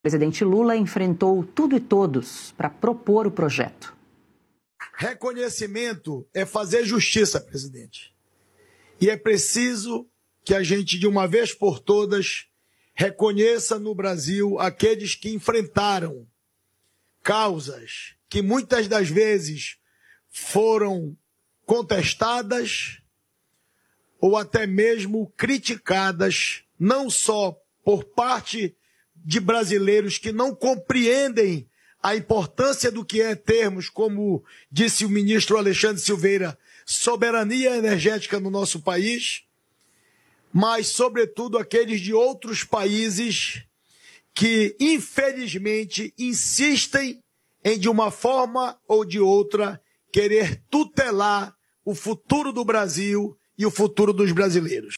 O presidente Lula enfrentou tudo e todos para propor o projeto. Reconhecimento é fazer justiça, presidente. E é preciso que a gente, de uma vez por todas, reconheça no Brasil aqueles que enfrentaram causas que muitas das vezes foram contestadas ou até mesmo criticadas, não só por parte de brasileiros que não compreendem a importância do que é termos, como disse o ministro Alexandre Silveira, soberania energética no nosso país, mas, sobretudo, aqueles de outros países que, infelizmente, insistem em, de uma forma ou de outra, querer tutelar o futuro do Brasil e o futuro dos brasileiros.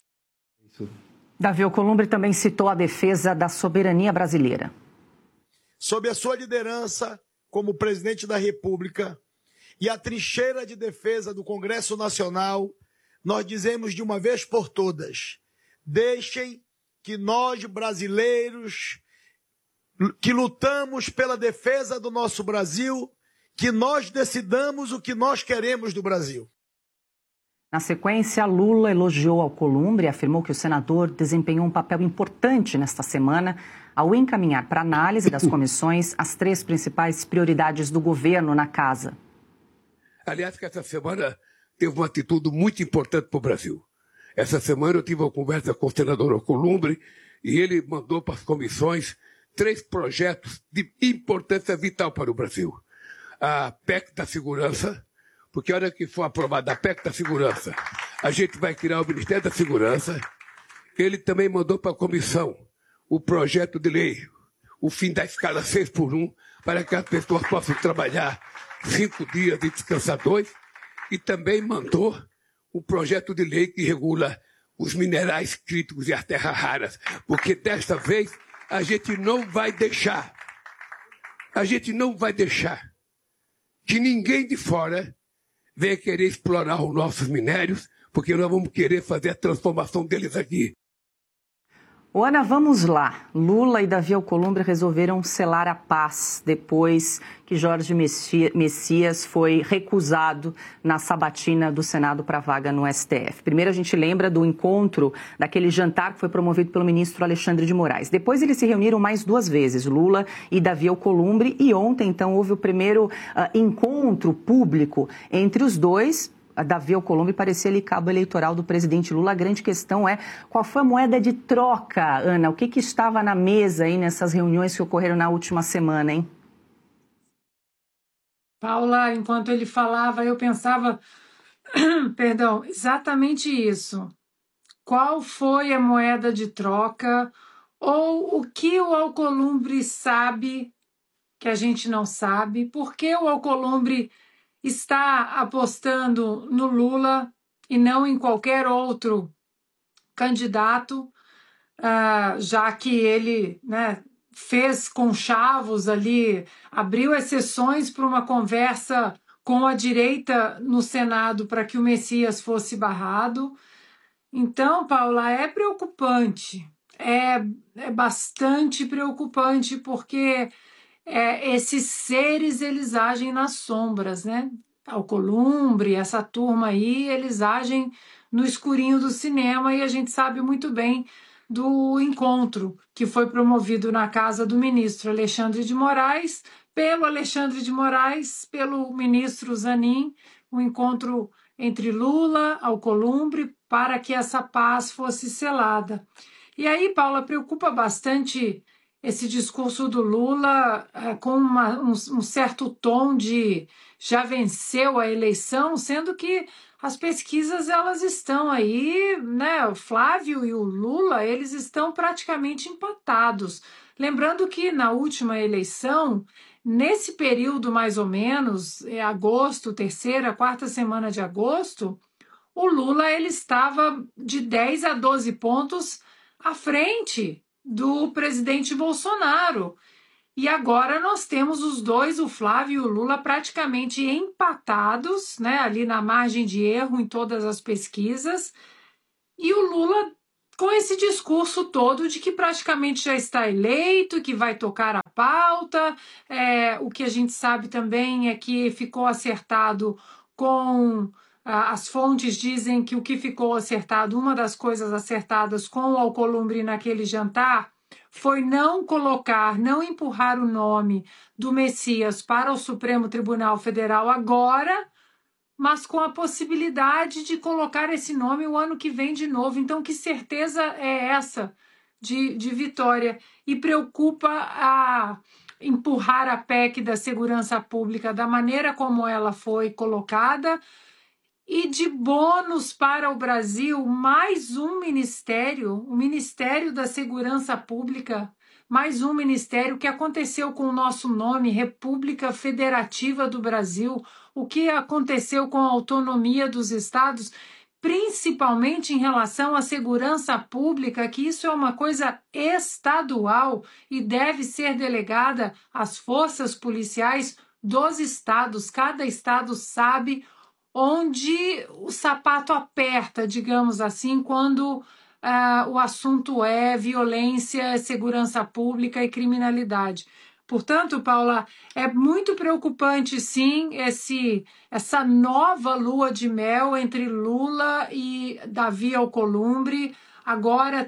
Davi Alcolumbre também citou a defesa da soberania brasileira. Sob a sua liderança como presidente da República e a trincheira de defesa do Congresso Nacional, nós dizemos de uma vez por todas: deixem que nós, brasileiros, que lutamos pela defesa do nosso Brasil, que nós decidamos o que nós queremos do Brasil. Na sequência, Lula elogiou Alcolumbre e afirmou que o senador desempenhou um papel importante nesta semana ao encaminhar para análise das comissões as 3 principais prioridades do governo na casa. Aliás, que essa semana teve uma atitude muito importante para o Brasil. Essa semana eu tive uma conversa com o senador Alcolumbre e ele mandou para as comissões 3 projetos de importância vital para o Brasil. A PEC da Segurança, porque a hora que for aprovada a PEC da Segurança, a gente vai criar o Ministério da Segurança. Ele também mandou para a comissão o projeto de lei, o fim da escala 6x1, para que as pessoas possam trabalhar 5 dias e descansar 2. E também mandou o projeto de lei que regula os minerais críticos e as terras raras, porque desta vez a gente não vai deixar que ninguém de fora venha querer explorar os nossos minérios, porque nós vamos querer fazer a transformação deles aqui. Ana, vamos lá. Lula e Davi Alcolumbre resolveram selar a paz depois que Jorge Messias foi recusado na sabatina do Senado para vaga no STF. Primeiro a gente lembra do encontro, daquele jantar que foi promovido pelo ministro Alexandre de Moraes. Depois eles se reuniram mais 2 vezes, Lula e Davi Alcolumbre, e ontem então houve o primeiro encontro público entre os dois. A Davi Alcolumbre parecia ali cabo eleitoral do presidente Lula. A grande questão é qual foi a moeda de troca, Ana? O que estava na mesa aí nessas reuniões que ocorreram na última semana, hein? Paula, enquanto ele falava, eu pensava, perdão, exatamente isso. Qual foi a moeda de troca ou o que o Alcolumbre sabe que a gente não sabe? Por que o Alcolumbre está apostando no Lula e não em qualquer outro candidato, já que ele, fez conchavos ali, abriu exceções para uma conversa com a direita no Senado para que o Messias fosse barrado. Então, Paula, é preocupante, é bastante preocupante, porque esses seres, eles agem nas sombras, né? Alcolumbre, essa turma aí, eles agem no escurinho do cinema, e a gente sabe muito bem do encontro que foi promovido na casa do ministro Alexandre de Moraes, pelo ministro Zanin, um encontro entre Lula, Alcolumbre, para que essa paz fosse selada. E aí, Paula, preocupa bastante esse discurso do Lula com um certo tom de já venceu a eleição, sendo que as pesquisas, elas estão aí, né? O Flávio e o Lula, eles estão praticamente empatados. Lembrando que na última eleição, nesse período mais ou menos, agosto, 3ª, 4ª semana de agosto, o Lula ele estava de 10 a 12 pontos à frente do presidente Bolsonaro. E agora nós temos os dois, o Flávio e o Lula, praticamente empatados, né, ali na margem de erro em todas as pesquisas, e o Lula com esse discurso todo de que praticamente já está eleito, que vai tocar a pauta. O que a gente sabe também é que ficou acertado com... As fontes dizem que o que ficou acertado, uma das coisas acertadas com o Alcolumbre naquele jantar, foi não empurrar o nome do Messias para o Supremo Tribunal Federal agora, mas com a possibilidade de colocar esse nome o ano que vem de novo. Então, que certeza é essa de vitória? E preocupa a empurrar a PEC da segurança pública da maneira como ela foi colocada. E de bônus para o Brasil, mais um ministério, o Ministério da Segurança Pública, mais um ministério. Que aconteceu com o nosso nome, República Federativa do Brasil, o que aconteceu com a autonomia dos estados, principalmente em relação à segurança pública, que isso é uma coisa estadual e deve ser delegada às forças policiais dos estados. Cada estado sabe onde o sapato aperta, digamos assim, quando o assunto é violência, segurança pública e criminalidade. Portanto, Paula, é muito preocupante, sim, essa nova lua de mel entre Lula e Davi Alcolumbre, agora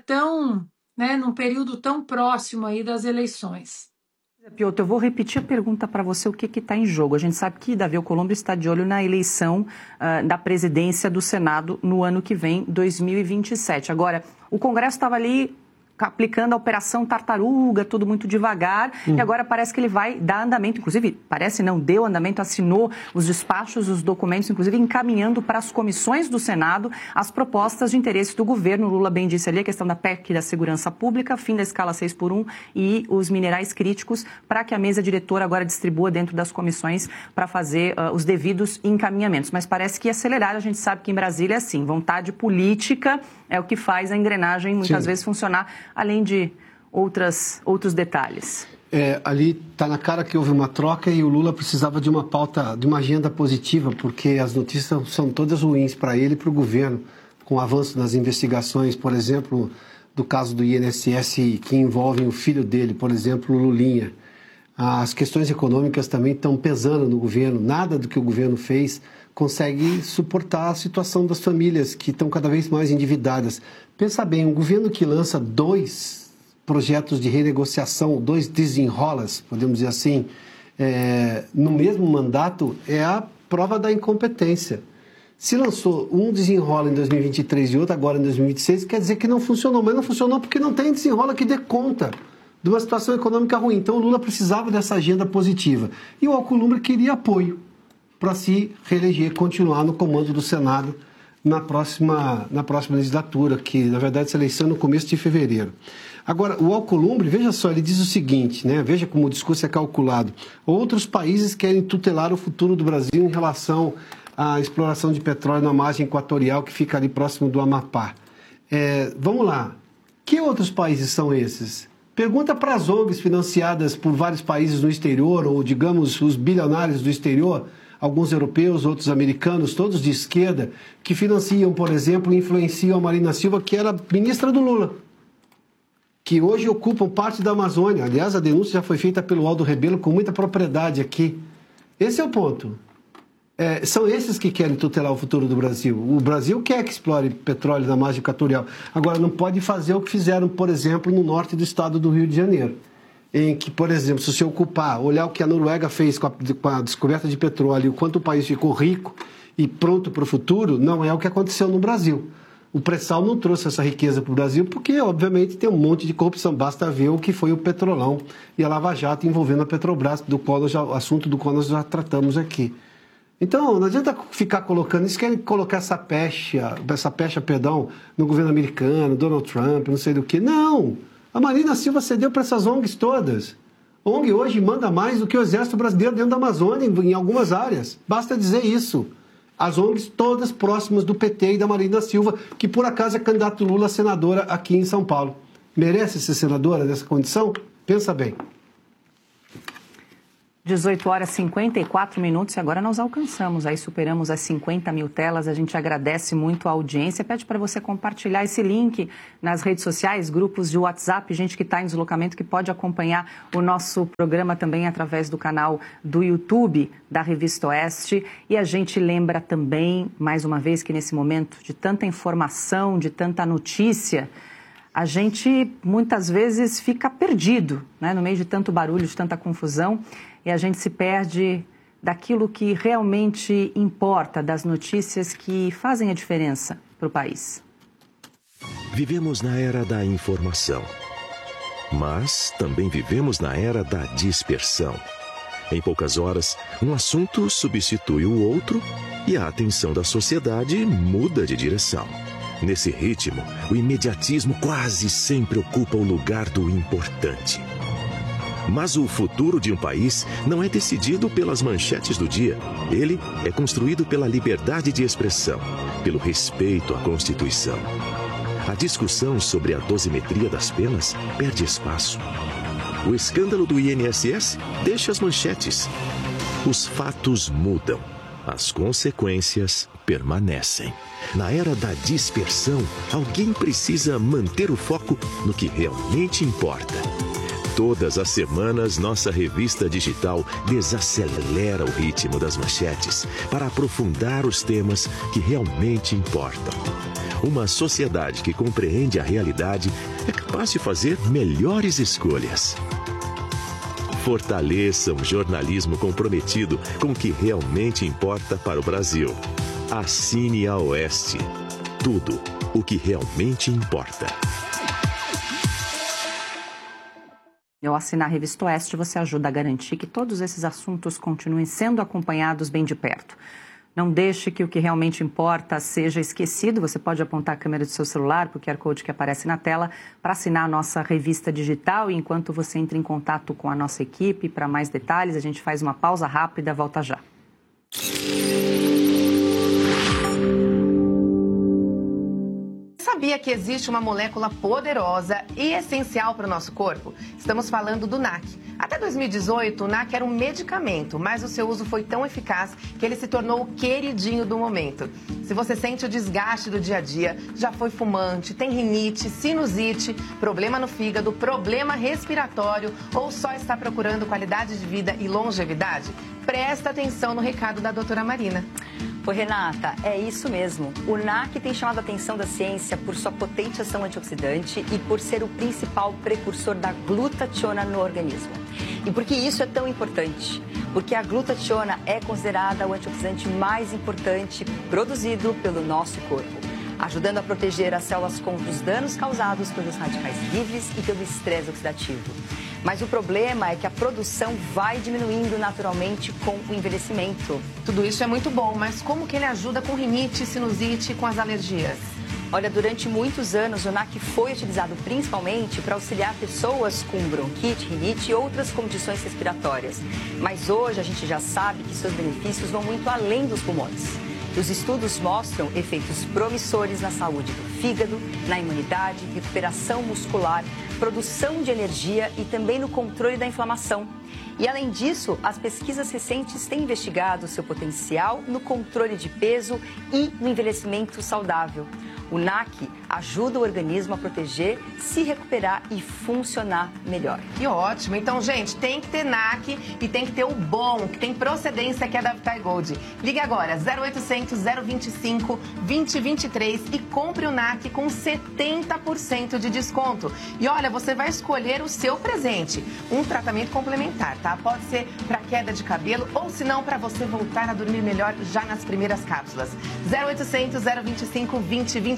num período tão próximo aí das eleições. Piotr, eu vou repetir a pergunta para você, o que está em jogo. A gente sabe que Davi Alcolumbre está de olho na eleição da presidência do Senado no ano que vem, 2027. Agora, o Congresso estava ali aplicando a Operação Tartaruga, tudo muito devagar, e agora parece que ele vai dar andamento, inclusive, parece não, deu andamento, assinou os despachos, os documentos, inclusive encaminhando para as comissões do Senado as propostas de interesse do governo. Lula bem disse ali a questão da PEC da segurança pública, fim da escala 6x1 e os minerais críticos, para que a mesa diretora agora distribua dentro das comissões para fazer os devidos encaminhamentos. Mas parece que acelerar, a gente sabe que em Brasília é assim, vontade política é o que faz a engrenagem muitas vezes funcionar, além de outros detalhes. Ali está na cara que houve uma troca e o Lula precisava de uma pauta, de uma agenda positiva, porque as notícias são todas ruins para ele e para o governo, com o avanço nas investigações, por exemplo, do caso do INSS que envolvem o filho dele, por exemplo, o Lulinha. As questões econômicas também estão pesando no governo, nada do que o governo fez consegue suportar a situação das famílias que estão cada vez mais endividadas. Pensa bem, um governo que lança 2 projetos de renegociação, 2 desenrolas, podemos dizer assim, no mesmo mandato, é a prova da incompetência. Se lançou um desenrola em 2023 e outro agora em 2026, quer dizer que não funcionou, mas não funcionou porque não tem desenrola que dê conta de uma situação econômica ruim. Então o Lula precisava dessa agenda positiva. E o Alcolumbre queria apoio para se reeleger, continuar no comando do Senado na próxima legislatura, que na verdade essa eleição é no começo de fevereiro. Agora, o Alcolumbre, veja só, ele diz o seguinte, né? Veja como o discurso é calculado. Outros países querem tutelar o futuro do Brasil em relação à exploração de petróleo na margem equatorial que fica ali próximo do Amapá. Vamos lá, que outros países são esses? Pergunta para as ONGs financiadas por vários países no exterior, ou digamos os bilionários do exterior, alguns europeus, outros americanos, todos de esquerda, que financiam, por exemplo, e influenciam a Marina Silva, que era ministra do Lula, que hoje ocupam parte da Amazônia. Aliás, a denúncia já foi feita pelo Aldo Rebelo com muita propriedade aqui. Esse é o ponto. São esses que querem tutelar o futuro do Brasil. O Brasil quer que explore petróleo na margem equatorial. Agora, não pode fazer o que fizeram, por exemplo, no norte do estado do Rio de Janeiro, em que, por exemplo, se você olhar o que a Noruega fez com a descoberta de petróleo, o quanto o país ficou rico e pronto para o futuro, não é o que aconteceu no Brasil. O pré-sal não trouxe essa riqueza para o Brasil porque, obviamente, tem um monte de corrupção. Basta ver o que foi o Petrolão e a Lava Jato envolvendo a Petrobras, assunto do qual nós já tratamos aqui. Então, não adianta ficar colocando, eles querem colocar essa pecha, no governo americano, Donald Trump, não sei do que. Não! A Marina Silva cedeu para essas ONGs todas. A ONG hoje manda mais do que o Exército Brasileiro dentro da Amazônia, em algumas áreas. Basta dizer isso. As ONGs todas próximas do PT e da Marina Silva, que por acaso é candidato Lula a senadora aqui em São Paulo. Merece ser senadora nessa condição? Pensa bem. 18 horas e 54 minutos e agora nós alcançamos, aí superamos as 50 mil telas, a gente agradece muito a audiência, pede para você compartilhar esse link nas redes sociais, grupos de WhatsApp, gente que está em deslocamento que pode acompanhar o nosso programa também através do canal do YouTube da Revista Oeste. E a gente lembra também, mais uma vez, que nesse momento de tanta informação, de tanta notícia, a gente muitas vezes fica perdido, né, no meio de tanto barulho, de tanta confusão, e a gente se perde daquilo que realmente importa, das notícias que fazem a diferença para o país. Vivemos na era da informação, mas também vivemos na era da dispersão. Em poucas horas, um assunto substitui o outro e a atenção da sociedade muda de direção. Nesse ritmo, o imediatismo quase sempre ocupa o lugar do importante. Mas o futuro de um país não é decidido pelas manchetes do dia. Ele é construído pela liberdade de expressão, pelo respeito à Constituição. A discussão sobre a dosimetria das penas perde espaço. O escândalo do INSS deixa as manchetes. Os fatos mudam. As consequências permanecem. Na era da dispersão, alguém precisa manter o foco no que realmente importa. Todas as semanas, nossa revista digital desacelera o ritmo das manchetes para aprofundar os temas que realmente importam. Uma sociedade que compreende a realidade é capaz de fazer melhores escolhas. Fortaleça um jornalismo comprometido com o que realmente importa para o Brasil. Assine a Oeste. Tudo o que realmente importa. Ao assinar a Revista Oeste, você ajuda a garantir que todos esses assuntos continuem sendo acompanhados bem de perto. Não deixe que o que realmente importa seja esquecido. Você pode apontar a câmera do seu celular para o QR Code que aparece na tela para assinar a nossa revista digital. E enquanto você entra em contato com a nossa equipe para mais detalhes, a gente faz uma pausa rápida, volta já. Sabia que existe uma molécula poderosa e essencial para o nosso corpo? Estamos falando do NAC. Até 2018, o NAC era um medicamento, mas o seu uso foi tão eficaz que ele se tornou o queridinho do momento. Se você sente o desgaste do dia a dia, já foi fumante, tem rinite, sinusite, problema no fígado, problema respiratório ou só está procurando qualidade de vida e longevidade, presta atenção no recado da doutora Marina. Oi, Renata, é isso mesmo. O NAC tem chamado a atenção da ciência por sua potente ação antioxidante e por ser o principal precursor da glutationa no organismo. E por que isso é tão importante? Porque a glutationa é considerada o antioxidante mais importante produzido pelo nosso corpo, ajudando a proteger as células contra os danos causados pelos radicais livres e pelo estresse oxidativo. Mas o problema é que a produção vai diminuindo naturalmente com o envelhecimento. Tudo isso é muito bom, mas como que ele ajuda com rinite, sinusite e com as alergias? Olha, durante muitos anos o NAC foi utilizado principalmente para auxiliar pessoas com bronquite, rinite e outras condições respiratórias. Mas hoje a gente já sabe que seus benefícios vão muito além dos pulmões. Os estudos mostram efeitos promissores na saúde do fígado, na imunidade, recuperação muscular, produção de energia e também no controle da inflamação. E, além disso, as pesquisas recentes têm investigado seu potencial no controle de peso e no envelhecimento saudável. O NAC ajuda o organismo a proteger, se recuperar e funcionar melhor. Que ótimo! Então, gente, tem que ter NAC e tem que ter o bom, que tem procedência, que é da Vitae Gold. Ligue agora, 0800 025 2023 e compre o NAC com 70% de desconto. E olha, você vai escolher o seu presente, um tratamento complementar, tá? Pode ser para queda de cabelo ou, se não, para você voltar a dormir melhor já nas primeiras cápsulas. 0800 025 2023.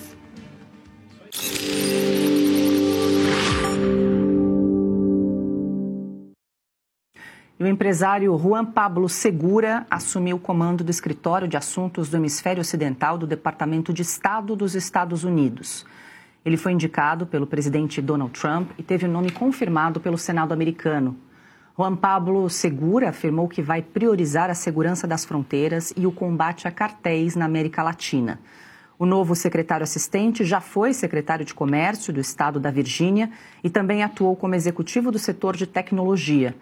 E o empresário Juan Pablo Segura assumiu o comando do Escritório de Assuntos do Hemisfério Ocidental do Departamento de Estado dos Estados Unidos. Ele foi indicado pelo presidente Donald Trump e teve o nome confirmado pelo Senado americano. Juan Pablo Segura afirmou que vai priorizar a segurança das fronteiras e o combate a cartéis na América Latina. O novo secretário assistente já foi secretário de Comércio do estado da Virgínia e também atuou como executivo do setor de tecnologia. O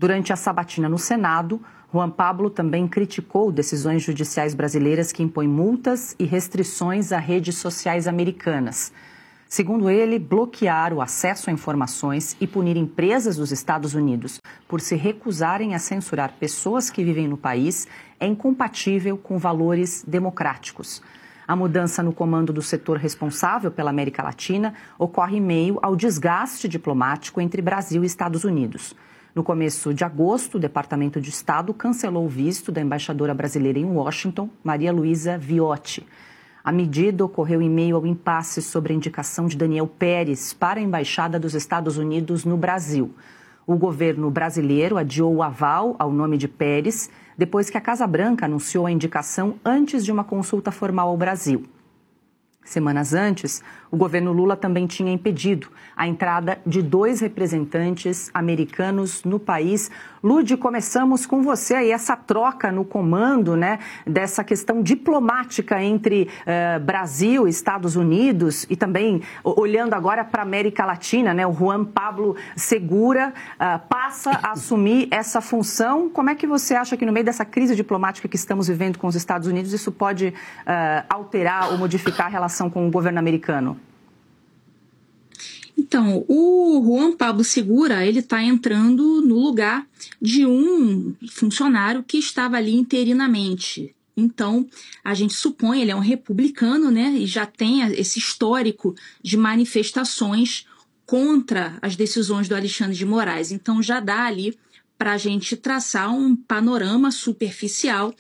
Durante a sabatina no Senado, Juan Pablo também criticou decisões judiciais brasileiras que impõem multas e restrições a redes sociais americanas. Segundo ele, bloquear o acesso a informações e punir empresas dos Estados Unidos por se recusarem a censurar pessoas que vivem no país é incompatível com valores democráticos. A mudança no comando do setor responsável pela América Latina ocorre em meio ao desgaste diplomático entre Brasil e Estados Unidos. No começo de agosto, o Departamento de Estado cancelou o visto da embaixadora brasileira em Washington, Maria Luísa Viotti. A medida ocorreu em meio ao impasse sobre a indicação de Daniel Pérez para a Embaixada dos Estados Unidos no Brasil. O governo brasileiro adiou o aval ao nome de Pérez depois que a Casa Branca anunciou a indicação antes de uma consulta formal ao Brasil. Semanas antes, o governo Lula também tinha impedido a entrada de 2 representantes americanos no país. Lude, começamos com você aí, essa troca no comando, né, dessa questão diplomática entre Brasil e Estados Unidos e também olhando agora para a América Latina, né, o Juan Pablo Segura passa a assumir essa função. Como é que você acha que no meio dessa crise diplomática que estamos vivendo com os Estados Unidos, isso pode alterar ou modificar a relação com o governo americano? Então, o Juan Pablo Segura, ele está entrando no lugar de um funcionário que estava ali interinamente. Então, a gente supõe, ele é um republicano, né, e já tem esse histórico de manifestações contra as decisões do Alexandre de Moraes. Então, já dá ali para a gente traçar um panorama superficial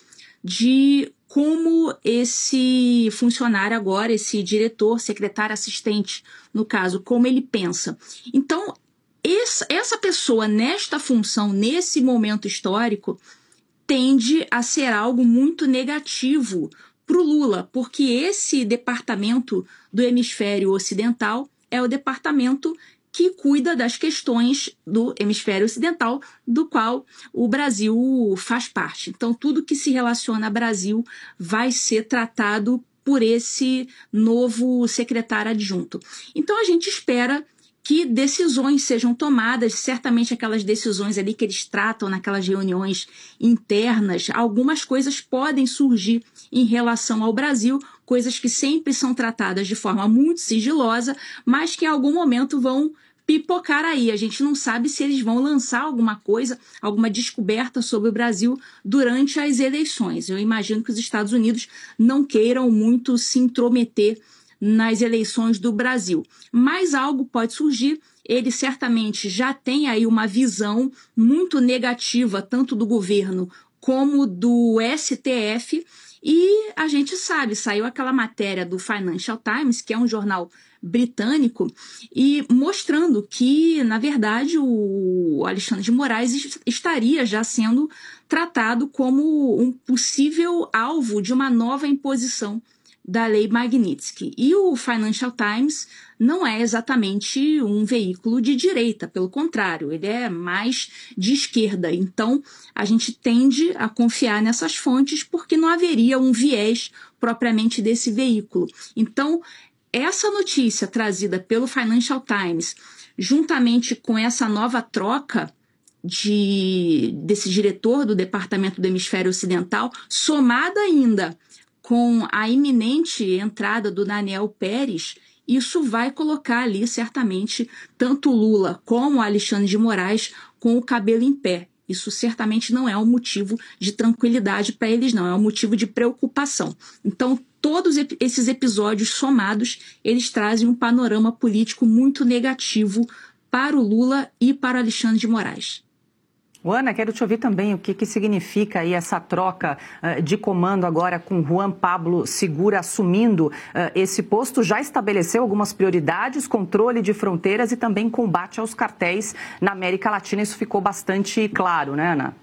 de como esse funcionário agora, esse diretor, secretário assistente, no caso, como ele pensa. Então, essa pessoa nesta função, nesse momento histórico, tende a ser algo muito negativo para o Lula, porque esse departamento do hemisfério ocidental é o departamento que cuida das questões do hemisfério ocidental, do qual o Brasil faz parte. Então, tudo que se relaciona a Brasil vai ser tratado por esse novo secretário adjunto. Então, a gente espera que decisões sejam tomadas, certamente aquelas decisões ali que eles tratam naquelas reuniões internas, algumas coisas podem surgir em relação ao Brasil, coisas que sempre são tratadas de forma muito sigilosa, mas que em algum momento vão pipocar aí. A gente não sabe se eles vão lançar alguma coisa, alguma descoberta sobre o Brasil durante as eleições. Eu imagino que os Estados Unidos não queiram muito se intrometer nas eleições do Brasil. Mas algo pode surgir. Ele certamente já tem aí uma visão muito negativa, tanto do governo como do STF, e a gente sabe, saiu aquela matéria do Financial Times, que é um jornal britânico, e mostrando que, na verdade, o Alexandre de Moraes estaria já sendo tratado como um possível alvo de uma nova imposição da lei Magnitsky. E o Financial Times não é exatamente um veículo de direita, pelo contrário, ele é mais de esquerda. Então, a gente tende a confiar nessas fontes porque não haveria um viés propriamente desse veículo. Então, essa notícia trazida pelo Financial Times, juntamente com essa nova troca desse diretor do Departamento do Hemisfério Ocidental, somada ainda com a iminente entrada do Daniel Pérez, isso vai colocar ali, certamente, tanto Lula como Alexandre de Moraes com o cabelo em pé. Isso certamente não é um motivo de tranquilidade para eles, não. É um motivo de preocupação. Então, todos esses episódios somados, eles trazem um panorama político muito negativo para o Lula e para o Alexandre de Moraes. Ana, quero te ouvir também o que significa aí essa troca de comando agora com Juan Pablo Segura assumindo esse posto. Já estabeleceu algumas prioridades, controle de fronteiras e também combate aos cartéis na América Latina. Isso ficou bastante claro, né, Ana?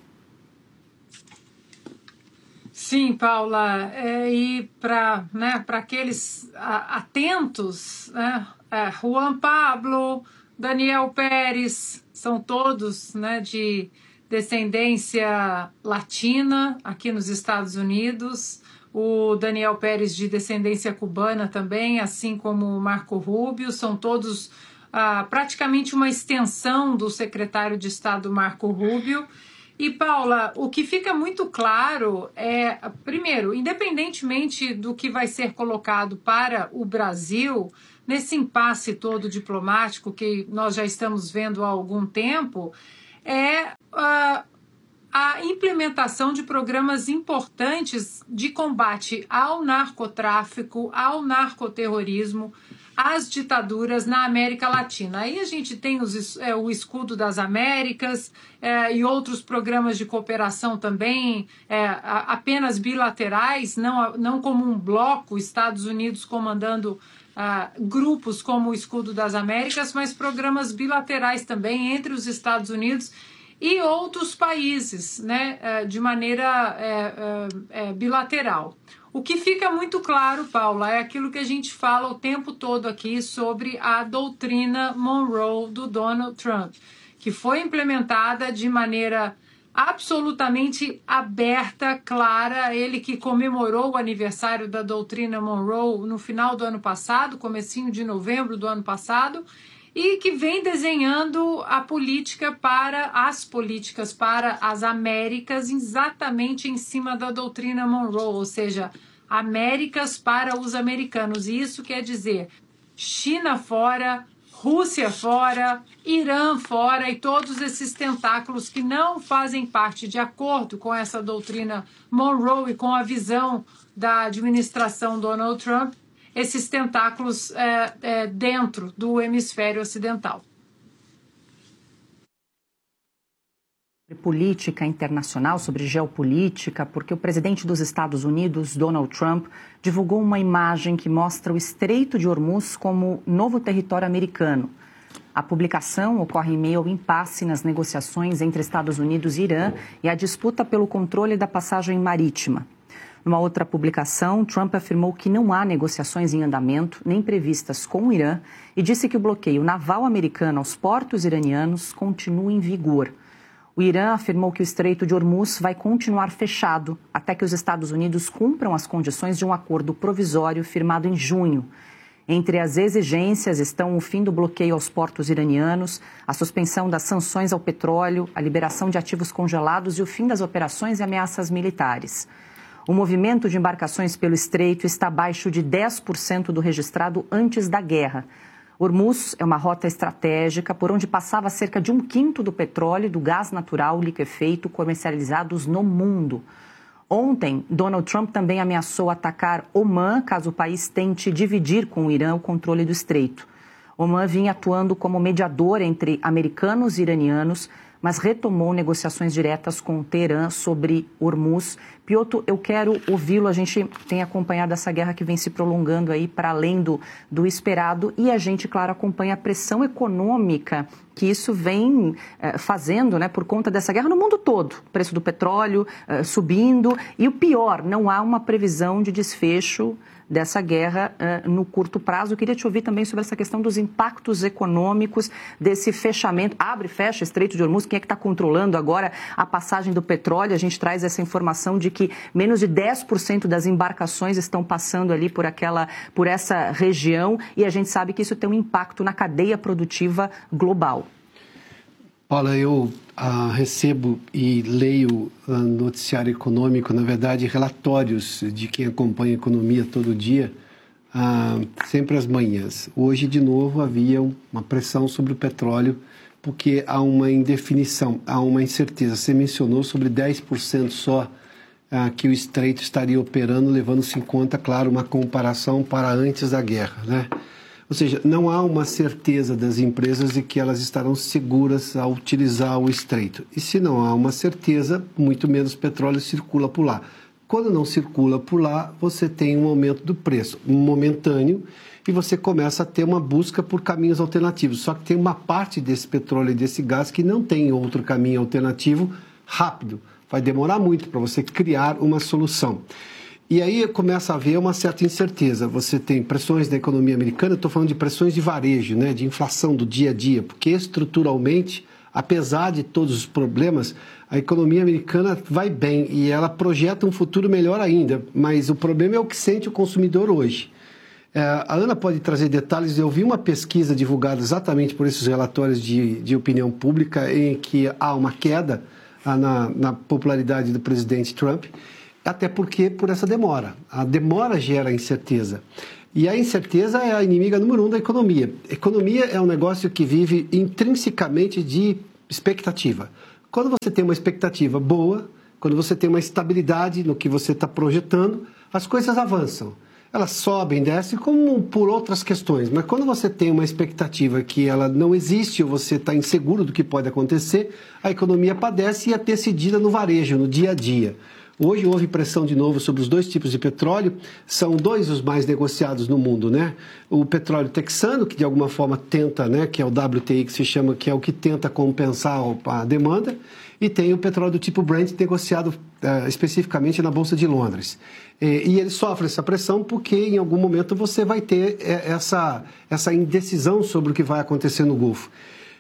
Sim, Paula. E para aqueles atentos, né, Juan Pablo, Daniel Pérez, são todos, né, de descendência latina aqui nos Estados Unidos, o Daniel Pérez de descendência cubana também, assim como o Marco Rubio, são todos praticamente uma extensão do secretário de Estado Marco Rubio. E, Paula, o que fica muito claro é, primeiro, independentemente do que vai ser colocado para o Brasil, nesse impasse todo diplomático que nós já estamos vendo há algum tempo, é a implementação de programas importantes de combate ao narcotráfico, ao narcoterrorismo, às ditaduras na América Latina. Aí a gente tem o Escudo das Américas e outros programas de cooperação também, apenas bilaterais, não como um bloco, Estados Unidos comandando grupos como o Escudo das Américas, mas programas bilaterais também entre os Estados Unidos e outros países, né, de maneira bilateral. O que fica muito claro, Paula, é aquilo que a gente fala o tempo todo aqui sobre a doutrina Monroe do Donald Trump, que foi implementada de maneira absolutamente aberta, clara. Ele que comemorou o aniversário da doutrina Monroe no final do ano passado, comecinho de novembro do ano passado, e que vem desenhando as políticas para as Américas exatamente em cima da doutrina Monroe, ou seja, Américas para os americanos. E isso quer dizer China fora, Rússia fora, Irã fora e todos esses tentáculos que não fazem parte, de acordo com essa doutrina Monroe e com a visão da administração Donald Trump, esses tentáculos dentro do hemisfério ocidental. Política internacional, sobre geopolítica, porque o presidente dos Estados Unidos, Donald Trump, divulgou uma imagem que mostra o Estreito de Hormuz como novo território americano. A publicação ocorre em meio ao impasse nas negociações entre Estados Unidos e Irã e a disputa pelo controle da passagem marítima. Numa outra publicação, Trump afirmou que não há negociações em andamento, nem previstas com o Irã, e disse que o bloqueio naval americano aos portos iranianos continua em vigor. O Irã afirmou que o Estreito de Hormuz vai continuar fechado até que os Estados Unidos cumpram as condições de um acordo provisório firmado em junho. Entre as exigências estão o fim do bloqueio aos portos iranianos, a suspensão das sanções ao petróleo, a liberação de ativos congelados e o fim das operações e ameaças militares. O movimento de embarcações pelo Estreito está abaixo de 10% do registrado antes da guerra. Hormuz é uma rota estratégica por onde passava cerca de 1/5 do petróleo e do gás natural liquefeito comercializados no mundo. Ontem, Donald Trump também ameaçou atacar Omã caso o país tente dividir com o Irã o controle do estreito. Omã vinha atuando como mediador entre americanos e iranianos, mas retomou negociações diretas com Teherã sobre Hormuz. Piotr, eu quero ouvi-lo. A gente tem acompanhado essa guerra que vem se prolongando aí para além do esperado e a gente, claro, acompanha a pressão econômica que isso vem fazendo, né, por conta dessa guerra no mundo todo. O preço do petróleo subindo e o pior, não há uma previsão de desfecho dessa guerra no curto prazo. Eu queria te ouvir também sobre essa questão dos impactos econômicos desse fechamento. Abre e fecha Estreito de Hormuz. Quem é que está controlando agora a passagem do petróleo? A gente traz essa informação de que menos de 10% das embarcações estão passando ali por essa região e a gente sabe que isso tem um impacto na cadeia produtiva global. Olha, eu recebo e leio noticiário econômico, na verdade, relatórios de quem acompanha a economia todo dia, sempre às manhãs. Hoje, de novo, havia uma pressão sobre o petróleo, porque há uma indefinição, há uma incerteza. Você mencionou sobre 10% só que o Estreito estaria operando, levando-se em conta, claro, uma comparação para antes da guerra, né? Ou seja, não há uma certeza das empresas de que elas estarão seguras ao utilizar o Estreito. E se não há uma certeza, muito menos petróleo circula por lá. Quando não circula por lá, você tem um aumento do preço, momentâneo, e você começa a ter uma busca por caminhos alternativos. Só que tem uma parte desse petróleo e desse gás que não tem outro caminho alternativo rápido. Vai demorar muito para você criar uma solução. E aí começa a haver uma certa incerteza. Você tem pressões da economia americana, estou falando de pressões de varejo, né, de inflação do dia a dia, porque estruturalmente, apesar de todos os problemas, a economia americana vai bem e ela projeta um futuro melhor ainda, mas o problema é o que sente o consumidor hoje. A Ana pode trazer detalhes. Eu vi uma pesquisa divulgada exatamente por esses relatórios de opinião pública em que há uma queda na popularidade do presidente Trump, até porque por essa demora. A demora gera incerteza. E a incerteza é a inimiga número 1 da economia. Economia é um negócio que vive intrinsecamente de expectativa. Quando você tem uma expectativa boa, quando você tem uma estabilidade no que você está projetando, as coisas avançam. Elas sobem, descem, como por outras questões. Mas quando você tem uma expectativa que ela não existe ou você está inseguro do que pode acontecer, a economia padece e é decidida no varejo, no dia a dia. Hoje houve pressão de novo sobre os 2 tipos de petróleo, são 2 os mais negociados no mundo, né? O petróleo texano, que de alguma forma tenta, né, que é o WTI que se chama, que é o que tenta compensar a demanda, e tem o petróleo do tipo Brent negociado especificamente na Bolsa de Londres. E ele sofre essa pressão porque em algum momento você vai ter essa indecisão sobre o que vai acontecer no Golfo.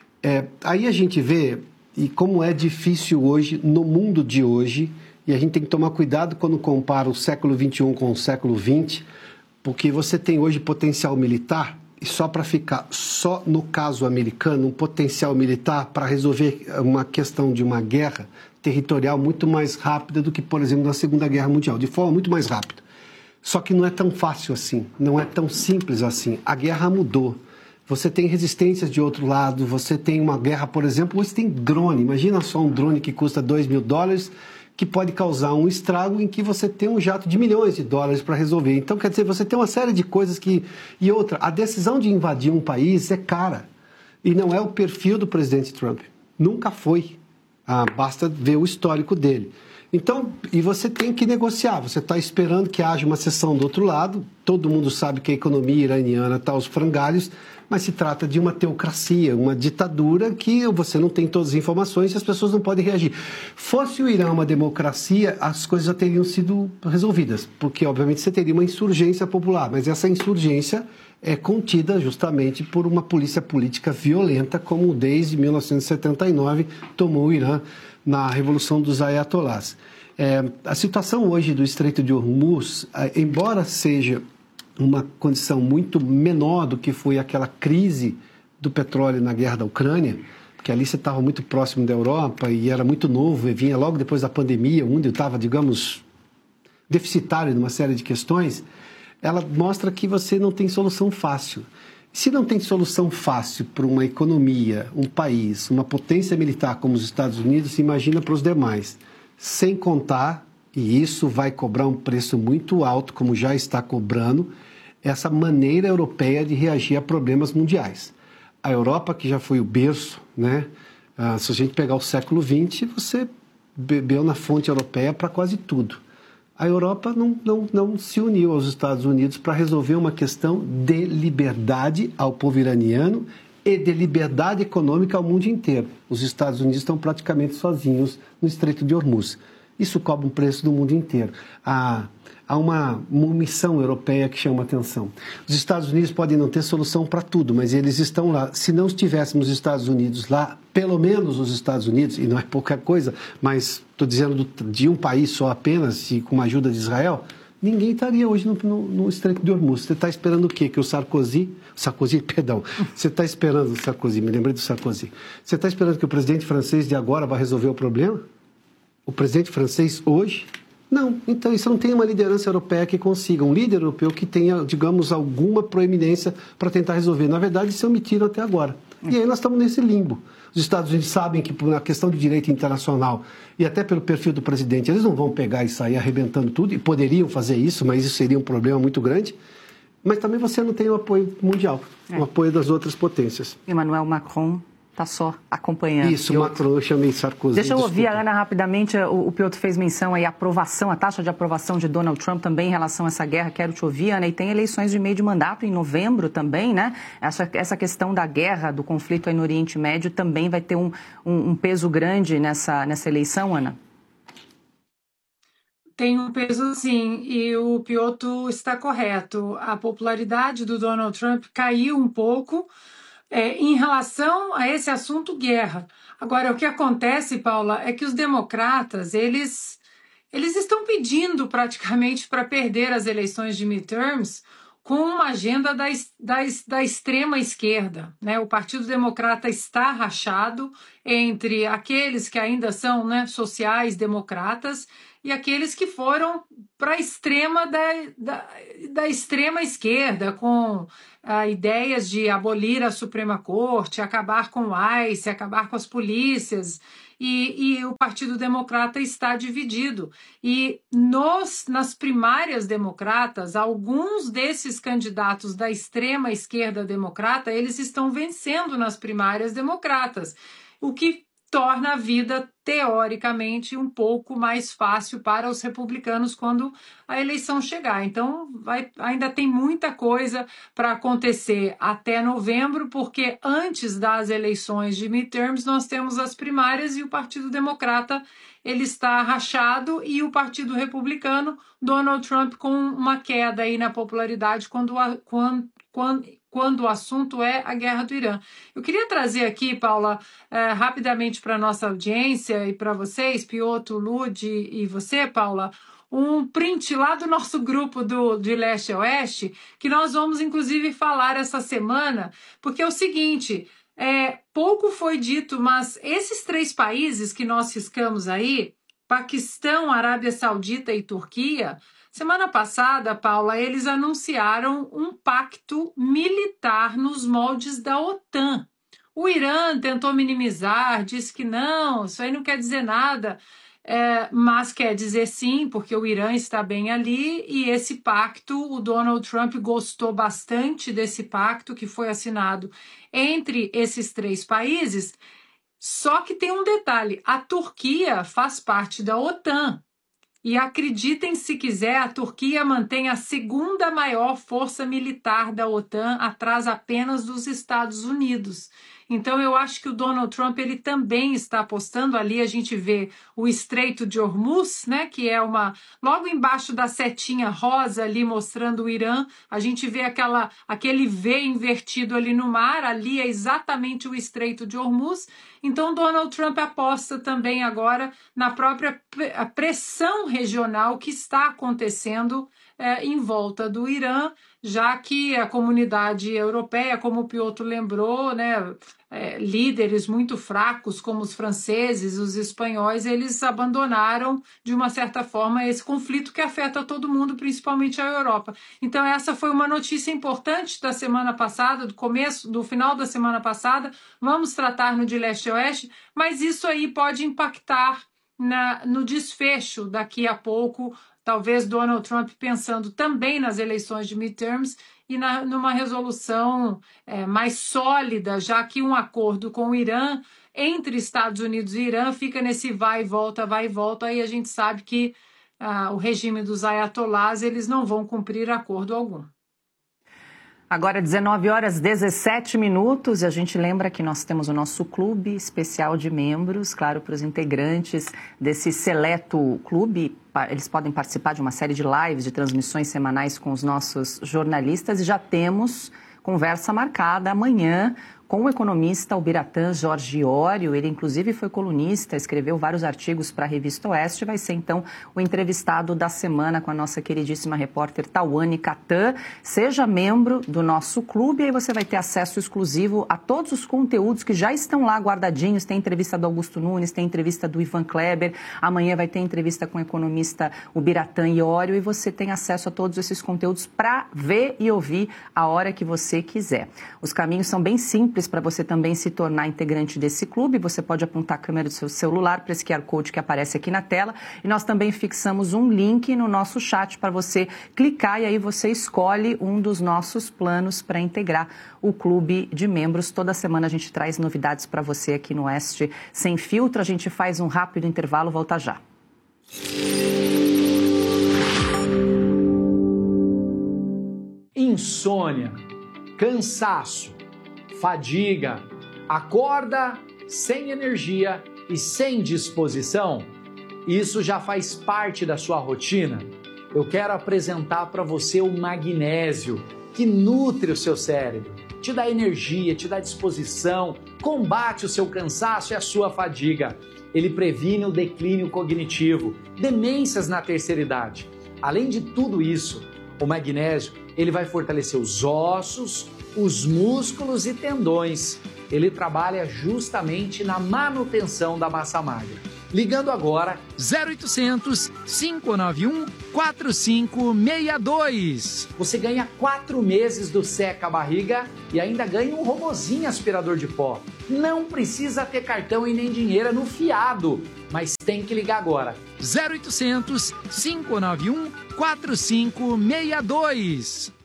Aí a gente vê e como é difícil hoje, no mundo de hoje, e a gente tem que tomar cuidado quando compara o século XXI com o século XX, porque você tem hoje potencial militar, e só para ficar só no caso americano, um potencial militar para resolver uma questão de uma guerra territorial muito mais rápida do que, por exemplo, na Segunda Guerra Mundial, de forma muito mais rápida. Só que não é tão fácil assim, não é tão simples assim. A guerra mudou. Você tem resistências de outro lado, você tem uma guerra, por exemplo, hoje tem drone. Imagina só um drone que custa $2.000, que pode causar um estrago em que você tem um jato de milhões de dólares para resolver. Então, quer dizer, você tem uma série de coisas que... E outra, a decisão de invadir um país é cara. E não é o perfil do presidente Trump. Nunca foi. Basta ver o histórico dele. Então, e você tem que negociar. Você está esperando que haja uma cessão do outro lado. Todo mundo sabe que a economia iraniana está aos frangalhos, mas se trata de uma teocracia, uma ditadura que você não tem todas as informações e as pessoas não podem reagir. Fosse o Irã uma democracia, as coisas já teriam sido resolvidas, porque obviamente você teria uma insurgência popular, mas essa insurgência é contida justamente por uma polícia política violenta, como desde 1979 tomou o Irã na Revolução dos Ayatollahs. A situação hoje do Estreito de Hormuz, embora seja uma condição muito menor do que foi aquela crise do petróleo na guerra da Ucrânia, porque ali você estava muito próximo da Europa e era muito novo, e vinha logo depois da pandemia, o mundo estava, digamos, deficitário numa série de questões, ela mostra que você não tem solução fácil. Se não tem solução fácil para uma economia, um país, uma potência militar como os Estados Unidos, se imagina para os demais. Sem contar, e isso vai cobrar um preço muito alto, como já está cobrando, essa maneira europeia de reagir a problemas mundiais. A Europa, que já foi o berço, né? Se a gente pegar o século XX, você bebeu na fonte europeia para quase tudo. A Europa não se uniu aos Estados Unidos para resolver uma questão de liberdade ao povo iraniano e de liberdade econômica ao mundo inteiro. Os Estados Unidos estão praticamente sozinhos no Estreito de Hormuz. Isso cobra um preço do mundo inteiro. Há uma missão europeia que chama atenção. Os Estados Unidos podem não ter solução para tudo, mas eles estão lá. Se não estivéssemos os Estados Unidos lá, pelo menos os Estados Unidos, e não é pouca coisa, mas estou dizendo de um país só apenas, e com a ajuda de Israel, ninguém estaria hoje no Estreito de Hormuz. Você está esperando o quê? Que o Sarkozy, você está esperando o Sarkozy, me lembrei do Sarkozy. Você está esperando que o presidente francês de agora vai resolver o problema? O presidente francês hoje? Não. Então, isso não tem uma liderança europeia que consiga. Um líder europeu que tenha, digamos, alguma proeminência para tentar resolver. Na verdade, se omitiram até agora. E aí nós estamos nesse limbo. Os Estados Unidos sabem que, por uma questão de direito internacional e até pelo perfil do presidente, eles não vão pegar e sair arrebentando tudo, e poderiam fazer isso, mas isso seria um problema muito grande. Mas também você não tem o apoio mundial, o apoio das outras potências. Emmanuel Macron está só acompanhando. Isso, Macron, eu chamei Sarkozy. Deixa eu ouvir a Ana rapidamente. O Piotr fez menção aí, a taxa de aprovação de Donald Trump também em relação a essa guerra. Quero te ouvir, Ana. E tem eleições de meio de mandato em novembro também, né? Essa questão da guerra, do conflito aí no Oriente Médio também vai ter um peso grande nessa eleição, Ana? Tem um peso, sim, e o Piotr está correto. A popularidade do Donald Trump caiu um pouco em relação a esse assunto guerra. Agora, o que acontece, Paula, é que os democratas, eles estão pedindo praticamente para perder as eleições de midterms com uma agenda da extrema esquerda, né? O Partido Democrata está rachado entre aqueles que ainda são, né, sociais-democratas e aqueles que foram para a extrema da extrema esquerda, com ideias de abolir a Suprema Corte, acabar com o ICE, acabar com as polícias. E o Partido Democrata está dividido. E nas primárias democratas, alguns desses candidatos da extrema esquerda democrata, eles estão vencendo nas primárias democratas, o que torna a vida, teoricamente, um pouco mais fácil para os republicanos quando a eleição chegar. Então, ainda tem muita coisa para acontecer até novembro, porque antes das eleições de midterms nós temos as primárias e o Partido Democrata ele está rachado e o Partido Republicano, Donald Trump, com uma queda aí na popularidade quando o assunto é a guerra do Irã. Eu queria trazer aqui, Paula, rapidamente para a nossa audiência e para vocês, Piotr, Lud e você, Paula, um print lá do nosso grupo de Leste a Oeste, que nós vamos, inclusive, falar essa semana, porque é o seguinte, pouco foi dito, mas esses 3 países que nós riscamos aí, Paquistão, Arábia Saudita e Turquia, semana passada, Paula, eles anunciaram um pacto militar nos moldes da OTAN. O Irã tentou minimizar, disse que não, isso aí não quer dizer nada, mas quer dizer sim, porque o Irã está bem ali e esse pacto, o Donald Trump gostou bastante desse pacto que foi assinado entre esses 3 países, só que tem um detalhe, a Turquia faz parte da OTAN. E acreditem se quiser, a Turquia mantém a 2ª maior força militar da OTAN, atrás apenas dos Estados Unidos. Então eu acho que o Donald Trump ele também está apostando ali, a gente vê o Estreito de Hormuz, né, que é logo embaixo da setinha rosa ali mostrando o Irã, a gente vê aquele V invertido ali no mar, ali é exatamente o Estreito de Hormuz. Então Donald Trump aposta também agora na própria pressão regional que está acontecendo em volta do Irã, já que a comunidade europeia, como o Piotr lembrou, né, líderes muito fracos como os franceses, os espanhóis, eles abandonaram de uma certa forma esse conflito que afeta todo mundo, principalmente a Europa. Então essa foi uma notícia importante da semana passada, do final da semana passada, vamos tratar no de Leste a Oeste, mas isso aí pode impactar no desfecho daqui a pouco, talvez Donald Trump pensando também nas eleições de midterms e numa resolução mais sólida, já que um acordo com o Irã, entre Estados Unidos e Irã, fica nesse vai e volta, aí a gente sabe que o regime dos ayatolás, eles não vão cumprir acordo algum. Agora 19h17 e a gente lembra que nós temos o nosso clube especial de membros, claro, para os integrantes desse seleto clube. Eles podem participar de uma série de lives, de transmissões semanais com os nossos jornalistas e já temos conversa marcada amanhã com o economista Ubiratã Jorge Iório. Ele, inclusive, foi colunista, escreveu vários artigos para a Revista Oeste. Vai ser, então, o entrevistado da semana com a nossa queridíssima repórter Tawane Catan. Seja membro do nosso clube, aí você vai ter acesso exclusivo a todos os conteúdos que já estão lá guardadinhos. Tem entrevista do Augusto Nunes, tem entrevista do Ivan Kleber. Amanhã vai ter entrevista com o economista Ubiratã Iório e você tem acesso a todos esses conteúdos para ver e ouvir a hora que você quiser. Os caminhos são bem simples para você também se tornar integrante desse clube. Você pode apontar a câmera do seu celular para esse QR Code que aparece aqui na tela e nós também fixamos um link no nosso chat para você clicar e aí você escolhe um dos nossos planos para integrar o clube de membros. Toda semana a gente traz novidades para você aqui no Oeste Sem Filtro. A gente faz um rápido intervalo, volta já. Insônia, cansaço, fadiga, acorda sem energia e sem disposição? Isso já faz parte da sua rotina? Eu quero apresentar para você o magnésio, que nutre o seu cérebro, te dá energia, te dá disposição, combate o seu cansaço e a sua fadiga. Ele previne o declínio cognitivo, demências na terceira idade. Além de tudo isso, O magnésio, ele vai fortalecer os ossos, os músculos e tendões. Ele trabalha justamente na manutenção da massa magra. Ligando agora 0800 591 4562. Você ganha 4 meses do Seca Barriga e ainda ganha um robozinho aspirador de pó. Não precisa ter cartão e nem dinheiro no fiado, mas tem que ligar agora. 0800 591 4562.